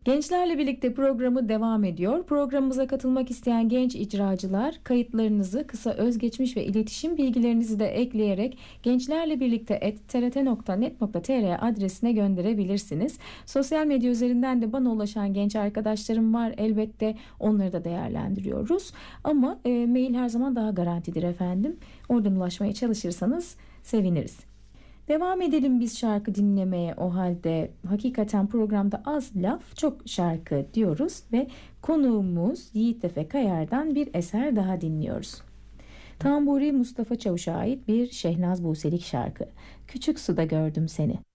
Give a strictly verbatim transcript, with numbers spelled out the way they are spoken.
Gençlerle birlikte programı devam ediyor. Programımıza katılmak isteyen genç icracılar kayıtlarınızı, kısa özgeçmiş ve iletişim bilgilerinizi de ekleyerek gençlerle birlikte et t r t nokta net nokta t r adresine gönderebilirsiniz. Sosyal medya üzerinden de bana ulaşan genç arkadaşlarım var. Elbette onları da değerlendiriyoruz. Ama e, mail her zaman daha garantidir efendim. Oradan ulaşmaya çalışırsanız seviniriz. Devam edelim biz şarkı dinlemeye o halde. Hakikaten programda az laf çok şarkı diyoruz ve konuğumuz Yiğit Efe Kayar'dan bir eser daha dinliyoruz. Tamburi Mustafa Çavuş'a ait bir Şehnaz Buselik şarkı. Küçük suda gördüm seni.